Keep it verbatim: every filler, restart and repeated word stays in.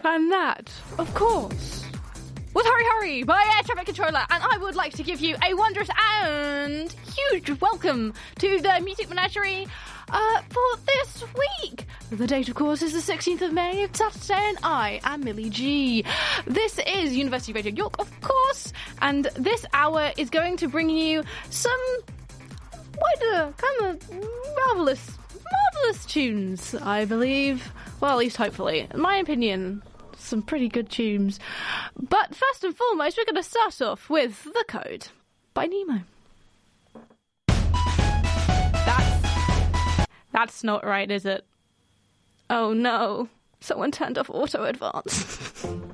And that, of course, was Hurry Hurry by Air Traffic Controller, and I would like to give you a wondrous and huge welcome to the Music Menagerie uh, for this week. The date, of course, is the sixteenth of May, it's Saturday, and I am Millie G. This is University Radio York, of course, and this hour is going to bring you some wider, kind of marvellous, marvellous tunes, I believe. Well, at least hopefully. In my opinion, some pretty good tunes. But first and foremost, we're going to start off with The Code by Nemo. That's, that's not right, is it? Oh no, someone turned off auto advance.